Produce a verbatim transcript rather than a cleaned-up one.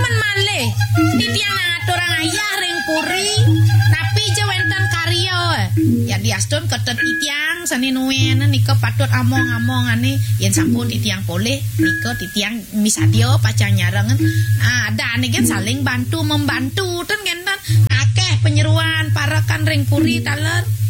men malih titiang ngatur ayah ring puri tapi je wonten karya ya diastun ketet titiang sanenuwen nika patut among-amongane yen sampun titiang poleh nika titiang misadya pacanyarengen ah ada niki saling bantu membantu ten genten akeh penyeruan parakan ring puri taler